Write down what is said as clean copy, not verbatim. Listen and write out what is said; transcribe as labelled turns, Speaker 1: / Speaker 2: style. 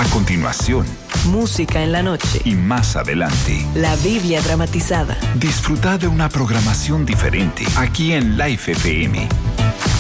Speaker 1: A continuación,
Speaker 2: música en la noche.
Speaker 1: y más adelante,
Speaker 2: La Biblia dramatizada.
Speaker 1: disfruta de una programación diferente aquí en Life FM.